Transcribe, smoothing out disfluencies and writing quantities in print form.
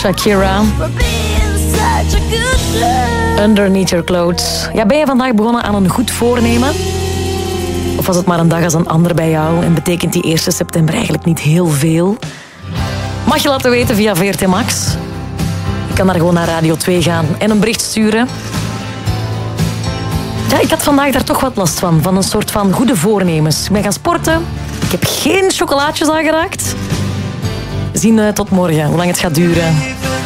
Shakira. Underneath Your Clothes. Ja, ben je vandaag begonnen aan een goed voornemen? Of was het maar een dag als een ander bij jou? En betekent die 1 september eigenlijk niet heel veel? Mag je laten weten via VRT Max. Je kan daar gewoon naar Radio 2 gaan en een bericht sturen. Ja, ik had vandaag daar toch wat last van. Van een soort van goede voornemens. Ik ben gaan sporten. Ik heb geen chocolaatjes aangeraakt. We zien tot morgen, hoe lang het gaat duren.